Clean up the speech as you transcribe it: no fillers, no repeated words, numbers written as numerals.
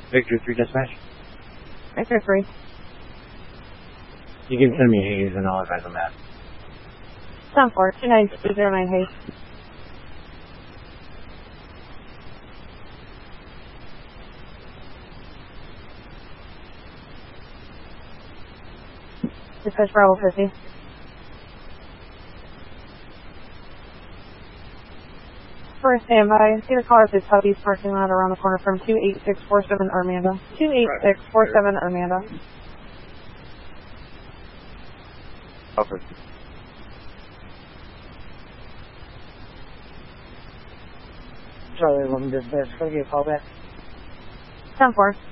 Victor 3 dispatch. Victor 3. You can send me Hayes and I'll advise on that. 10-4, 29209 Hayes. Dispatch Bravo 50. First standby, see the car at the Tubby's parking lot around the corner from 28647 Armanda. 28647 Armanda. Officer. Charlie 11 dispatch, can I get a call back? 10-4.